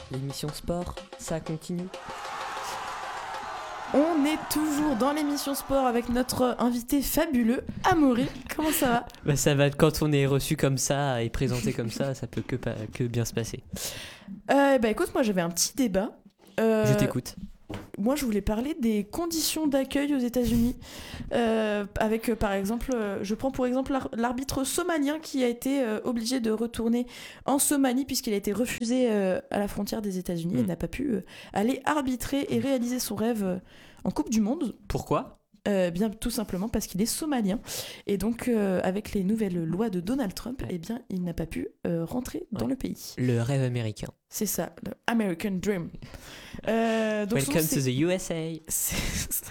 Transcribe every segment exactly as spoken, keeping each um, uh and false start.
L'émission sport, ça continue. On est toujours dans l'émission sport avec notre invité fabuleux, Amaury. Comment ça va ? Bah ça va, quand on est reçu comme ça et présenté comme ça, ça peut que, pas, que bien se passer. Euh, bah écoute, moi j'avais un petit débat. Euh, Je t'écoute. Moi je voulais parler des conditions d'accueil aux États-Unis. Euh, avec euh, par exemple, euh, je prends pour exemple l'ar- l'arbitre somalien qui a été euh, obligé de retourner en Somalie puisqu'il a été refusé euh, à la frontière des États-Unis Mm. et n'a pas pu euh, aller arbitrer et réaliser son rêve euh, en Coupe du Monde. Pourquoi ? Euh, bien tout simplement parce qu'il est somalien et donc euh, avec les nouvelles lois de Donald Trump, Ouais. eh bien il n'a pas pu euh, rentrer dans Ouais. le pays. Le rêve américain. C'est ça, le American Dream. Euh, donc son nom, Welcome c'est- to the U S A. c'est ça.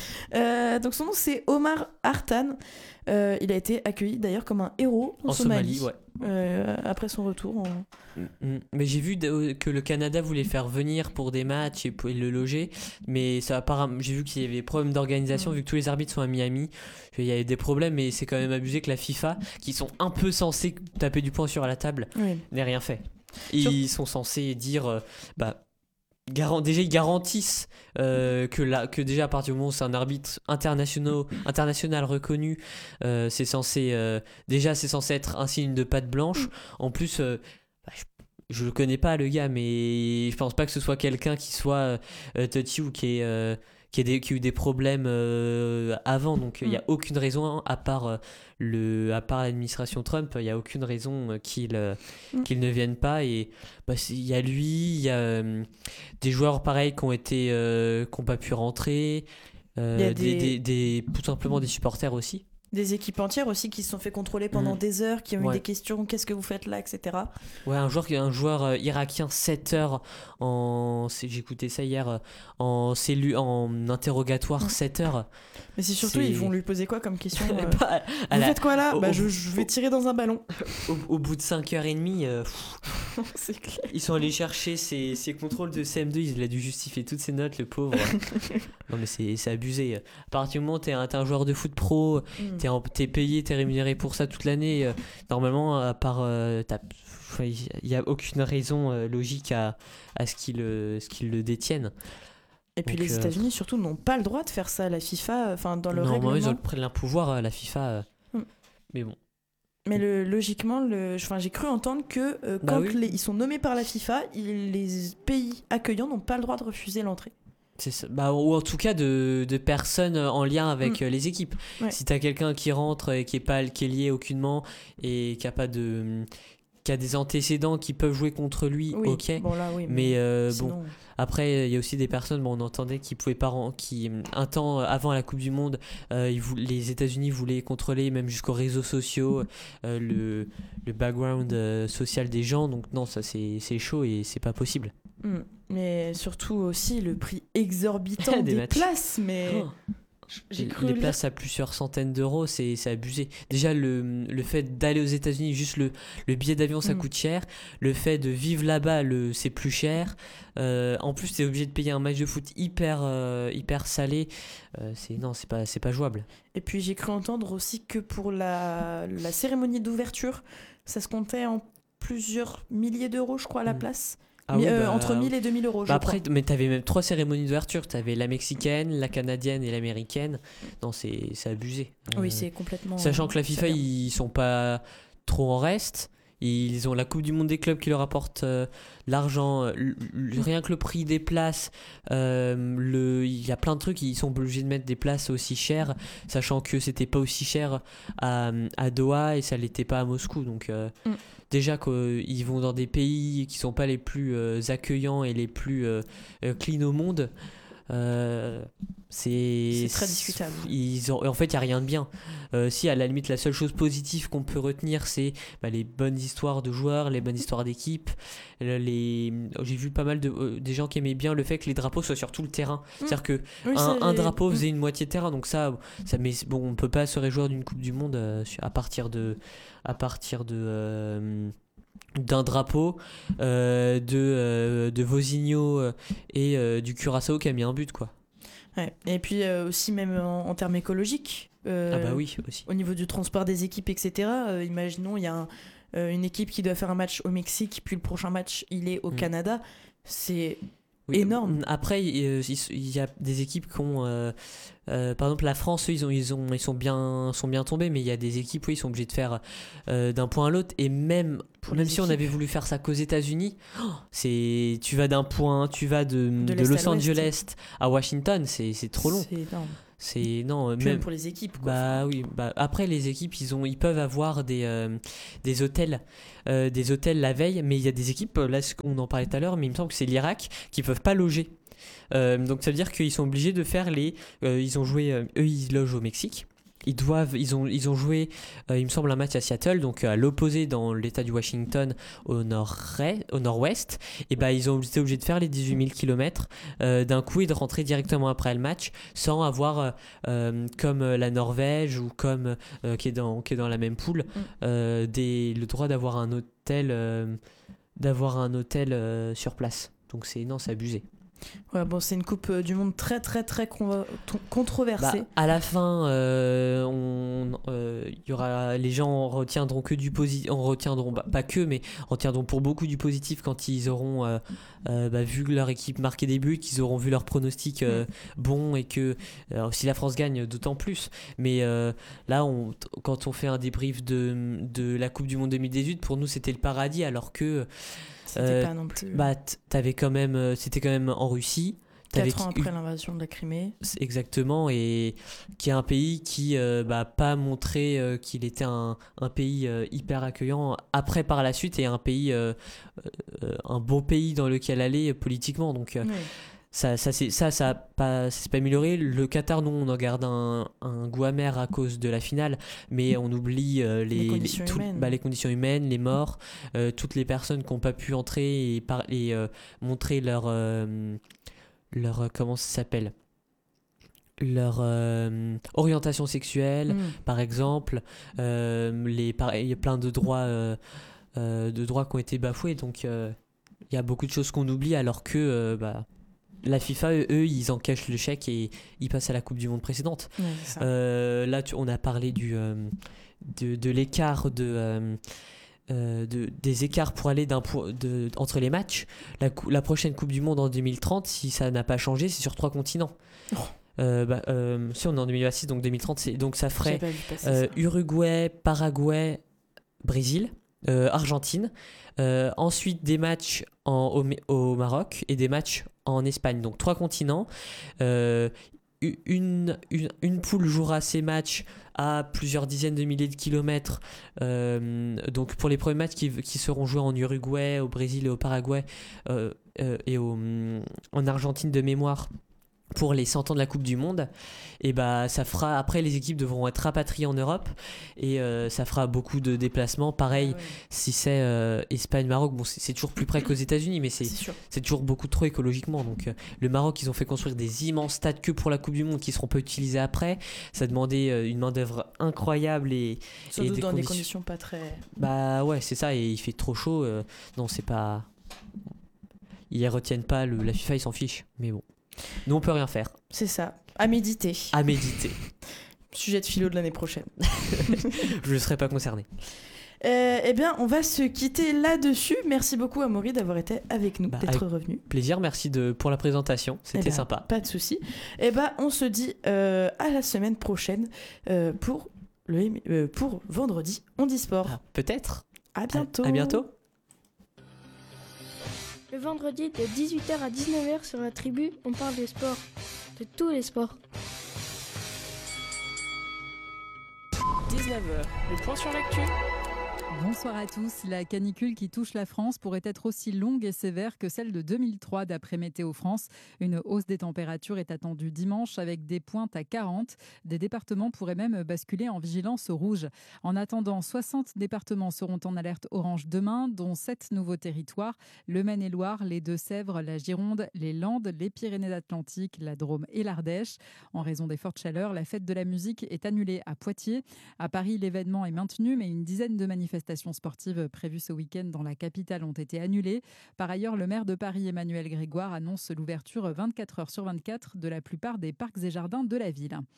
Euh, donc son nom c'est Omar Hartan. Euh, il a été accueilli d'ailleurs comme un héros en, En Somalie, ouais. euh, après son retour. En... Mm, Mais j'ai vu de- que le Canada voulait faire venir pour des matchs et pour le loger, mais ça apparemment j'ai vu qu'il y avait des problèmes d'organisation Mm. vu que tous les arbitres sont à Miami. Il y avait des problèmes, mais c'est quand même abusé que la FIFA, qui sont un peu censés taper du poing sur la table, Oui. n'ait rien fait. Ils sont censés dire, euh, bah, garan- déjà ils garantissent euh, que, la, que déjà à partir du moment où c'est un arbitre international, international reconnu, euh, c'est censé euh, déjà c'est censé être un signe de patte blanche. En plus, euh, bah, je, je le connais pas le gars, mais je pense pas que ce soit quelqu'un qui soit euh, touchy ou qui est euh, qui, ait des, qui a eu des problèmes euh, avant, donc il n'y a Mm. aucune raison, hein, à part, euh, le, à part l'administration Trump, il n'y a aucune raison euh, qu'il, euh, Mm. qu'il ne vienne pas. Et bah, c'est- il y a lui, il y a euh, des joueurs pareils qui ont été, euh, qui n'ont pas pu rentrer, euh, Il y a des, des- des, des- tout simplement des supporters aussi. Des équipes entières aussi qui se sont fait contrôler pendant Mm. des heures, qui ont eu Ouais. des questions, qu'est-ce que vous faites là, et cetera. Ouais, un joueur, un joueur euh, irakien, sept heures en. c'est- J'ai écouté ça hier, euh, en, cellu, en interrogatoire, Mm. sept heures. Mais c'est surtout, C'est- ils vont lui poser quoi comme question euh, Pas- à Vous la- faites quoi là au- Bah au- je, je vais tirer dans un ballon. au, au bout de cinq heures trente, euh, C'est clair. ils sont allés chercher ses, ses contrôles de C M deux, il a dû justifier toutes ses notes, le pauvre. Non mais c'est c'est abusé. À partir du moment où t'es un, t'es un joueur de foot pro, Mm. t'es, en- t'es payé, t'es rémunéré pour ça toute l'année, euh, normalement, à part... euh, t'as- il n'y a aucune raison euh, logique à, à ce qu'ils euh, ce qu'ils le détiennent. Et puis Donc, les euh, États-Unis surtout n'ont pas le droit de faire ça. La FIFA, enfin dans le Normalement, ils ont règlement. le plein pouvoir, euh, la FIFA. euh, Mm. Mais bon. Mais le, logiquement, le, enfin, j'ai cru entendre que euh, Bah quand oui. les- ils sont nommés par la FIFA, ils- les pays accueillants n'ont pas le droit de refuser l'entrée. C'est ça. Bah, ou en tout cas de, de personnes en lien avec Mm. euh, les équipes. Ouais. Si t'as quelqu'un qui rentre et qui est pas qui est lié aucunement et qui a pas de qui a des antécédents qui peuvent jouer contre lui, Oui. ok. Bon là, oui. Mais euh, bon, sinon, après il y a aussi des personnes, bon, on entendait qui pouvaient pas ren- qui un temps avant la Coupe du Monde, euh, ils vou- les États-Unis voulaient contrôler même jusqu'aux réseaux sociaux euh, le le background euh, social des gens. Donc non, ça c'est c'est chaud et c'est pas possible. mm. Mais surtout aussi le prix exorbitant Des des, matchs. places. Mais Oh. j'ai Les- cru les lire- places à plusieurs centaines d'euros, c'est c'est abusé. Déjà, le, le fait d'aller aux États-Unis, juste le, le billet d'avion, ça Mm. coûte cher. Le fait de vivre là-bas, le, c'est plus cher. Euh, en plus, tu es obligé de payer un match de foot hyper, euh, hyper salé. Euh, c'est, non, c'est pas, c'est pas jouable. Et puis j'ai cru entendre aussi que pour la, la cérémonie d'ouverture, ça se comptait en plusieurs milliers d'euros, je crois, à la Mm. place. Ah Mi- oui, euh, bah, entre mille et deux mille euros, je bah crois. après, mais t'avais même trois cérémonies d'ouverture. T'avais la mexicaine, la canadienne et l'américaine. Non, c'est, c'est abusé. Oui, Euh, c'est complètement... Sachant que la ça FIFA, perd. ils sont pas trop en reste. Ils ont la Coupe du Monde des clubs qui leur apporte euh, l'argent, euh, l- l- rien que le prix des places. euh, le, il y a plein de trucs, ils sont obligés de mettre des places aussi chères, sachant que c'était pas aussi cher à, à Doha et ça l'était pas à Moscou. Donc euh, Mm. déjà qu'ils vont dans des pays qui sont pas les plus euh, accueillants et les plus euh, euh, clean au monde. Euh, c'est C'est très discutable. Ils ont, en fait, il n'y a rien de bien. Euh, si, à la limite, la seule chose positive qu'on peut retenir, c'est bah, les bonnes histoires de joueurs, les bonnes histoires d'équipe. Le- Les... J'ai vu pas mal de euh, des gens qui aimaient bien le fait que les drapeaux soient sur tout le terrain. C'est-à-dire que Oui, un, ça, un j'ai- drapeau Mm. faisait une moitié de terrain, donc ça, ça mais bon, on peut pas se réjouir d'une Coupe du Monde euh, à partir de, à partir de. euh, d'un drapeau euh, de, euh, de Vozinho euh, et euh, du Curaçao qui a mis un but, quoi. Ouais. Et puis euh, aussi même en, en termes écologiques. euh, Ah bah oui, aussi. Au niveau du transport des équipes, et cetera. euh, imaginons, il y a un, euh, une équipe qui doit faire un match au Mexique, puis le prochain match, il est au mmh. Canada. C'est oui, énorme. Après, il y a des équipes qui ont... Euh, euh, par exemple, la France, eux, ils, ont, ils, ont, ils sont, bien, sont bien tombés, mais il y a des équipes où ils sont obligés de faire euh, d'un point à l'autre. Et même, même si équipes. on avait voulu faire ça qu'aux États-Unis, oh, c'est, tu vas d'un point, tu vas de, de, de Los Angeles à Washington, c'est, c'est trop long. C'est énorme. C'est non même, même pour les équipes quoi. Bah oui, bah après les équipes ils ont ils peuvent avoir des euh, des hôtels euh, des hôtels la veille, mais il y a des équipes là on en parlait tout à l'heure, mais il me semble que c'est l'Irak qui peuvent pas loger. Euh, donc ça veut dire qu'ils sont obligés de faire les euh, ils ont joué euh, eux ils logent au Mexique. Ils doivent, ils ont, ils ont joué, euh, il me semble, un match à Seattle, donc à l'opposé dans l'État du Washington, au nord, au nord-ouest. Et bah ils ont été obligés de faire les dix-huit mille kilomètres euh, d'un coup et de rentrer directement après le match, sans avoir euh, comme la Norvège ou comme euh, qui est dans, qui est dans la même poule, euh, des, le droit d'avoir un hôtel, euh, d'avoir un hôtel euh, sur place. Donc c'est non, c'est abusé. Ouais, bon, c'est une coupe du monde très très très con- controversée. Bah, à la fin, euh, on, euh, y aura, les gens retiendront que du positif, on retiendront bah, pas que, mais retiendront pour beaucoup du positif quand ils auront euh, euh, bah, vu leur équipe marquer des buts, qu'ils auront vu leurs pronostics euh, bons et que euh, si la France gagne, d'autant plus. Mais euh, là, on, quand on fait un débrief de, de la Coupe du Monde deux mille dix-huit, pour nous c'était le paradis, alors que c'était euh, pas non plus. Bah, t'avais quand même, c'était quand même en Russie. Quatre ans après l'invasion de la Crimée. Exactement, et qui est un pays qui n'a euh, bah, pas montré euh, qu'il était un, un pays euh, hyper accueillant après par la suite, et un pays, euh, euh, un beau pays dans lequel aller politiquement. Donc euh, oui. ça, ça, c'est, ça, ça a pas, c'est pas amélioré. Le Qatar, nous, on en garde un, un goût amer à cause de la finale, mais on oublie euh, les, les, conditions les, tout, humaines. Bah, les conditions humaines, les morts, euh, toutes les personnes qui n'ont pas pu entrer et, par, et euh, montrer leur... Euh, leur comment ça s'appelle leur euh, orientation sexuelle, mmh. par exemple, euh, les il y a plein de droits euh, euh, de droits qui ont été bafoués, donc il euh, y a beaucoup de choses qu'on oublie, alors que euh, bah, la FIFA, eux, ils en cachent le chèque et ils passent à la Coupe du Monde précédente. Ouais, euh, là tu, on a parlé du euh, de, de l'écart de euh, Euh, de, des écarts pour aller d'un po- de, entre les matchs. La, la prochaine Coupe du Monde en deux mille trente, si ça n'a pas changé, c'est sur trois continents. Oh. Euh, bah, euh, si on est en deux mille vingt-six, donc deux mille trente, c'est, donc ça ferait euh, Uruguay, Paraguay, Brésil, euh, Argentine. Euh, ensuite, des matchs en, au, au Maroc et des matchs en Espagne. Donc trois continents. Euh, Une, une, une poule jouera ses matchs à plusieurs dizaines de milliers de kilomètres. Euh, donc pour les premiers matchs qui, qui seront joués en Uruguay, au Brésil et au Paraguay euh, euh, et au, en Argentine de mémoire pour les cent ans de la Coupe du Monde, et bah ça fera, après les équipes devront être rapatriées en Europe et euh, ça fera beaucoup de déplacements. Pareil, ah ouais. si c'est euh, Espagne, Maroc, bon c'est, c'est toujours plus près qu'aux États-Unis, mais c'est, c'est, c'est toujours beaucoup trop écologiquement. Donc euh, le Maroc, ils ont fait construire des immenses stades que pour la Coupe du Monde qui seront pas utilisés après. Ça demandait euh, une main d'œuvre incroyable et, surtout et des dans conditions... des conditions pas très. Bah ouais, c'est ça, et il fait trop chaud. Euh, non, c'est pas. Ils retiennent pas le, la FIFA, ils s'en fichent. Mais bon. Nous, on peut rien faire. C'est ça. À méditer. À méditer. Sujet de philo de l'année prochaine. Je ne serai pas concerné. Euh, eh bien, on va se quitter là-dessus. Merci beaucoup, Amaury, d'avoir été avec nous, bah, d'être avec revenu. Plaisir, merci de, pour la présentation. C'était eh ben, sympa. Pas de souci. Eh ben, on se dit euh, à la semaine prochaine euh, pour, le, euh, pour vendredi On dit sport. Ah, peut-être. À bientôt. À, à bientôt. Le vendredi de dix-huit heures à dix-neuf heures sur la tribu, on parle de sport, de tous les sports. dix-neuf heures, le point sur l'actu. Bonsoir à tous. La canicule qui touche la France pourrait être aussi longue et sévère que celle de deux mille trois d'après Météo France. Une hausse des températures est attendue dimanche avec des pointes à quarante. Des départements pourraient même basculer en vigilance rouge. En attendant, soixante départements seront en alerte orange demain, dont sept nouveaux territoires. Le Maine-et-Loire, les Deux-Sèvres, la Gironde, les Landes, les Pyrénées-Atlantiques, la Drôme et l'Ardèche. En raison des fortes chaleurs, la fête de la musique est annulée à Poitiers. À Paris, l'événement est maintenu, mais une dizaine de manifestations sportives prévues ce week-end dans la capitale ont été annulées. Par ailleurs, le maire de Paris, Emmanuel Grégoire, annonce l'ouverture vingt-quatre heures sur vingt-quatre de la plupart des parcs et jardins de la ville.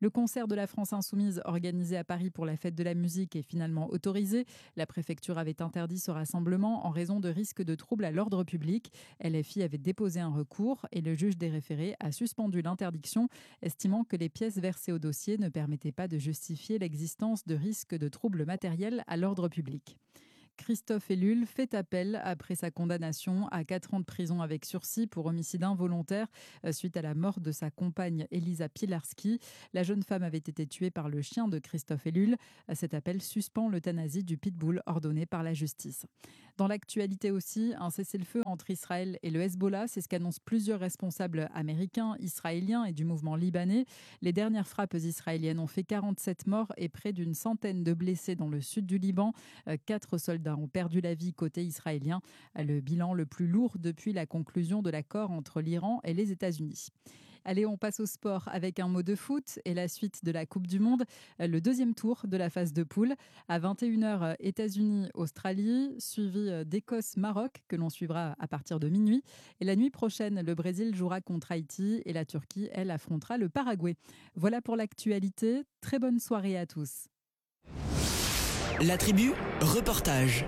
Le concert de la France Insoumise organisé à Paris pour la fête de la musique est finalement autorisé. La préfecture avait interdit ce rassemblement en raison de risques de troubles à l'ordre public. L F I avait déposé un recours et le juge des référés a suspendu l'interdiction, estimant que les pièces versées au dossier ne permettaient pas de justifier l'existence de risques de troubles matériels à l'ordre public. Christophe Ellul fait appel après sa condamnation à quatre ans de prison avec sursis pour homicide involontaire suite à la mort de sa compagne Elisa Pilarski. La jeune femme avait été tuée par le chien de Christophe Ellul. Cet appel suspend l'euthanasie du pitbull ordonnée par la justice. Dans l'actualité aussi, un cessez-le-feu entre Israël et le Hezbollah, c'est ce qu'annoncent plusieurs responsables américains, israéliens et du mouvement libanais. Les dernières frappes israéliennes ont fait quarante-sept morts et près d'une centaine de blessés dans le sud du Liban. Quatre soldats ont perdu la vie côté israélien, le bilan le plus lourd depuis la conclusion de l'accord entre l'Iran et les États-Unis. Allez, on passe au sport avec un mot de foot et la suite de la Coupe du Monde. Le deuxième tour de la phase de poule. À vingt et une heures, États-Unis-Australie, suivi d'Écosse-Maroc, que l'on suivra à partir de minuit. Et la nuit prochaine, le Brésil jouera contre Haïti et la Turquie, elle, affrontera le Paraguay. Voilà pour l'actualité. Très bonne soirée à tous. La tribu, reportage.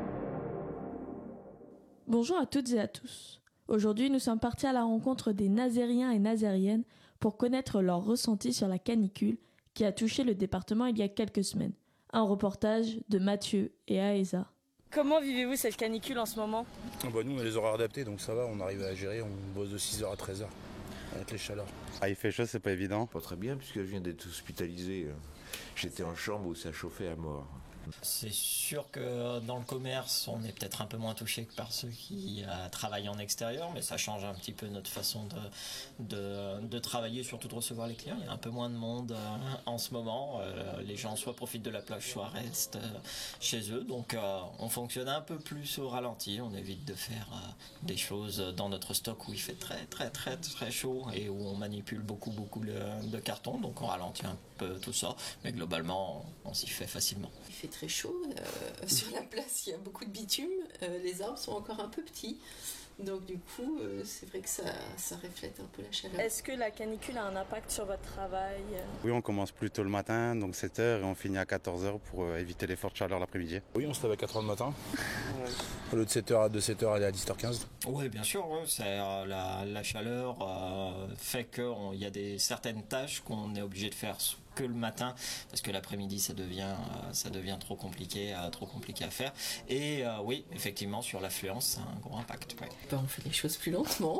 Bonjour à toutes et à tous. Aujourd'hui, nous sommes partis à la rencontre des Nazériens et Nazériennes pour connaître leur ressenti sur la canicule qui a touché le département il y a quelques semaines. Un reportage de Mathieu et Aïza. Comment vivez-vous cette canicule en ce moment ? Ah bah nous, on a les horaires adaptés, donc ça va, on arrive à gérer, on bosse de six heures à treize heures avec les chaleurs. Ah, il fait chaud, c'est pas évident. Pas très bien, puisque je viens d'être hospitalisé. J'étais en chambre où ça chauffait à mort. C'est sûr que dans le commerce, on est peut-être un peu moins touché que par ceux qui euh, travaillent en extérieur, mais ça change un petit peu notre façon de, de, de travailler, surtout de recevoir les clients. Il y a un peu moins de monde euh, en ce moment. Euh, les gens soit profitent de la plage, soit restent euh, chez eux. Donc euh, on fonctionne un peu plus au ralenti. On évite de faire euh, des choses dans notre stock où il fait très très très très chaud et où on manipule beaucoup beaucoup de, de carton. Donc on ralentit un peu tout ça, mais globalement on, on s'y fait facilement. Il fait très chaud, euh, sur la place il y a beaucoup de bitume, euh, les arbres sont encore un peu petits, donc du coup euh, c'est vrai que ça, ça reflète un peu la chaleur. Est-ce que la canicule a un impact sur votre travail ? Oui, on commence plus tôt le matin, donc sept heures, et on finit à quatorze heures pour euh, éviter les fortes chaleurs l'après-midi. Oui, on se lève à quatre heures du matin, au lieu de sept heures à de sept heures, aller à dix heures quinze. Oui, bien sûr, ouais, c'est, euh, la, la chaleur euh, fait qu'il y a des, certaines tâches qu'on est obligé de faire que le matin, parce que l'après-midi ça devient, euh, ça devient trop compliqué, euh, trop compliqué à faire. Et euh, oui, effectivement, sur l'affluence, ça a un gros impact. Ouais. Ben, on fait les choses plus lentement.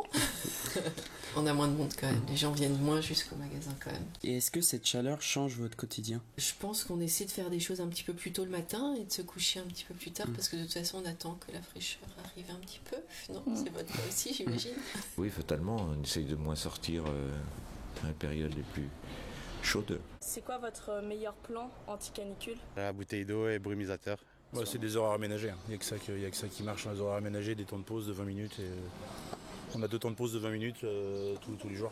On a moins de monde quand même. Les gens viennent moins jusqu'au magasin quand même. Et est-ce que cette chaleur change votre quotidien ? Je pense qu'on essaie de faire des choses un petit peu plus tôt le matin et de se coucher un petit peu plus tard, mmh. parce que de toute façon on attend que la fraîcheur arrive un petit peu. Non, mmh. c'est votre cas aussi, j'imagine. Oui, fatalement, on essaye de moins sortir euh, dans les périodes les plus chaudes. C'est quoi votre meilleur plan anti-canicule ? La bouteille d'eau et brumisateur. Ouais, c'est des horaires aménagés, il n'y a que ça, il y a que ça qui marche, les horaires aménagés, des temps de pause de vingt minutes. Et on a deux temps de pause de vingt minutes euh, tous, tous les jours.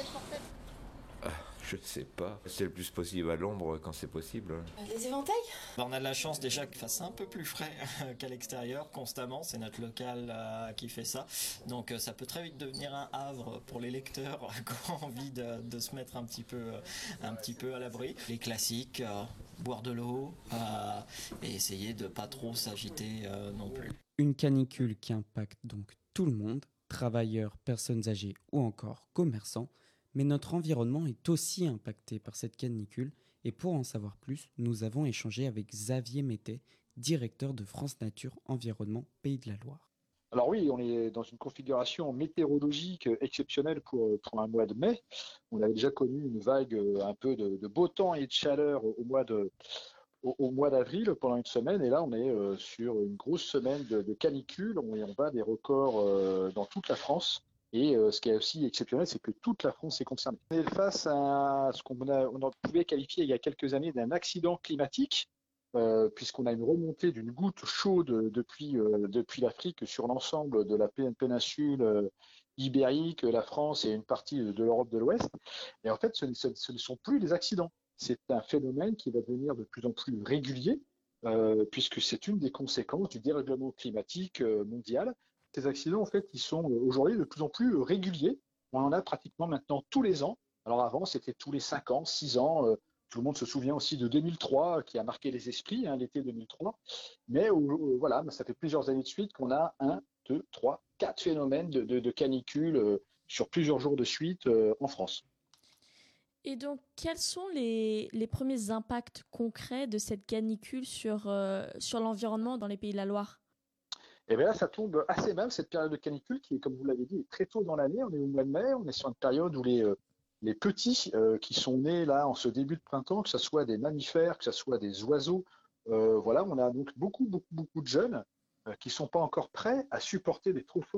Ah, je ne sais pas. C'est le plus possible à l'ombre quand c'est possible. Les éventails ? On a de la chance déjà qu'il fasse un peu plus frais qu'à l'extérieur, constamment. C'est notre local euh, qui fait ça. Donc euh, ça peut très vite devenir un havre pour les lecteurs qui ont envie de, de se mettre un petit peu, un petit peu à l'abri. Les classiques, euh, boire de l'eau euh, et essayer de ne pas trop s'agiter euh, non plus. Une canicule qui impacte donc tout le monde, travailleurs, personnes âgées ou encore commerçants. Mais notre environnement est aussi impacté par cette canicule et pour en savoir plus, nous avons échangé avec Xavier Métet, directeur de France Nature Environnement Pays de la Loire. Alors oui, on est dans une configuration météorologique exceptionnelle pour, pour un mois de mai. On avait déjà connu une vague un peu de, de beau temps et de chaleur au mois de au, au mois d'avril pendant une semaine et là on est euh, sur une grosse semaine de, de canicule. On, on bat des records euh, dans toute la France. Et euh, ce qui est aussi exceptionnel, c'est que toute la France est concernée. On est face à ce qu'on a, on a pouvait qualifier il y a quelques années d'un accident climatique, euh, puisqu'on a une remontée d'une goutte chaude depuis, euh, depuis l'Afrique sur l'ensemble de la péninsule euh, ibérique, la France et une partie de l'Europe de l'Ouest. Et en fait, ce, ce, ce ne sont plus des accidents. C'est un phénomène qui va devenir de plus en plus régulier, euh, puisque c'est une des conséquences du dérèglement climatique euh, mondial. Ces accidents, en fait, ils sont aujourd'hui de plus en plus réguliers. On en a pratiquement maintenant tous les ans. Alors avant, c'était tous les cinq ans, six ans. Euh, tout le monde se souvient aussi de deux mille trois, qui a marqué les esprits, hein, l'été deux mille trois. Mais euh, voilà, ça fait plusieurs années de suite qu'on a un, deux, trois, quatre phénomènes de, de, de canicule euh, sur plusieurs jours de suite euh, en France. Et donc, quels sont les, les premiers impacts concrets de cette canicule sur, euh, sur l'environnement dans les Pays de la Loire? Et bien là, ça tombe assez mal, cette période de canicule qui est, comme vous l'avez dit, très tôt dans l'année. On est au mois de mai, on est sur une période où les, euh, les petits euh, qui sont nés là en ce début de printemps, que ce soit des mammifères, que ce soit des oiseaux, euh, voilà, on a donc beaucoup, beaucoup, beaucoup de jeunes euh, qui ne sont pas encore prêts à supporter des trop fortes